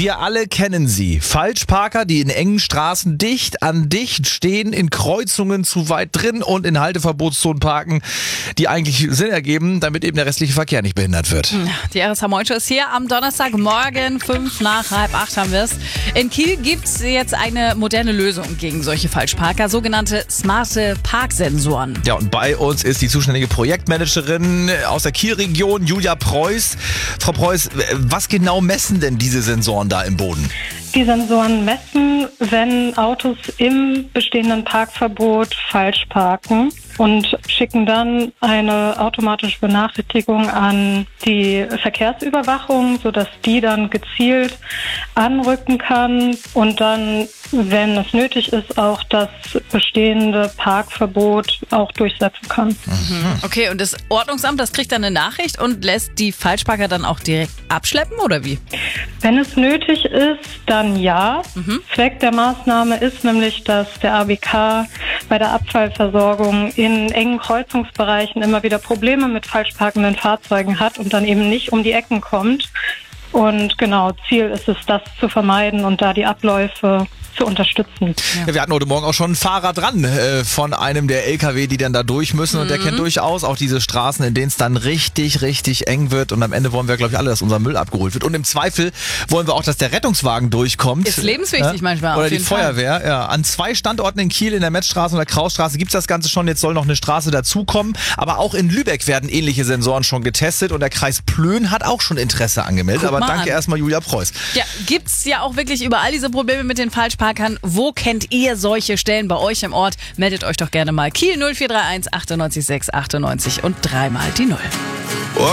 Wir alle kennen sie. Falschparker, die in engen Straßen dicht an dicht stehen, in Kreuzungen zu weit drin und in Halteverbotszonen parken, die eigentlich Sinn ergeben, damit eben der restliche Verkehr nicht behindert wird. Die RSH Morgen Show ist hier am Donnerstagmorgen, 7:55 haben wir es. In Kiel gibt es jetzt eine moderne Lösung gegen solche Falschparker, sogenannte smarte Parksensoren. Ja, und bei uns ist die zuständige Projektmanagerin aus der Kielregion, Julia Preuß. Frau Preuß, was genau messen denn diese Sensoren da im Boden? Die Sensoren messen, wenn Autos im bestehenden Parkverbot falsch parken und schicken dann eine automatische Benachrichtigung an die Verkehrsüberwachung, sodass die dann gezielt anrücken kann und dann, wenn es nötig ist, auch das bestehende Parkverbot auch durchsetzen kann. Okay, und das Ordnungsamt, das kriegt dann eine Nachricht und lässt die Falschparker dann auch direkt abschleppen, oder wie? Wenn es nötig ist, dann ja. Zweck der Maßnahme ist nämlich, dass der ABK bei der Abfallversorgung in engen Kreuzungsbereichen immer wieder Probleme mit falsch parkenden Fahrzeugen hat und dann eben nicht um die Ecken kommt. Und genau, Ziel ist es, das zu vermeiden und da die Abläufe zu unterstützen. Ja, wir hatten heute Morgen auch schon einen Fahrer dran von einem der LKW, die dann da durch müssen und der kennt durchaus auch diese Straßen, in denen es dann richtig, richtig eng wird und am Ende wollen wir, glaube ich, alle, dass unser Müll abgeholt wird und im Zweifel wollen wir auch, dass der Rettungswagen durchkommt. Ist lebenswichtig manchmal. Oder auf die jeden Feuerwehr. Fall. Ja. An 2 Standorten in Kiel, in der Metzstraße und der Krausstraße gibt's das Ganze schon, jetzt soll noch eine Straße dazukommen, aber auch in Lübeck werden ähnliche Sensoren schon getestet und der Kreis Plön hat auch schon Interesse angemeldet, Guck aber mal danke an. erstmal Julia Preuß. Ja, gibt's ja auch wirklich überall diese Probleme mit den Falschparkern. Wo kennt ihr solche Stellen bei euch im Ort? Meldet euch doch gerne mal. Kiel 0431 98 6 98 und 3 mal die 0.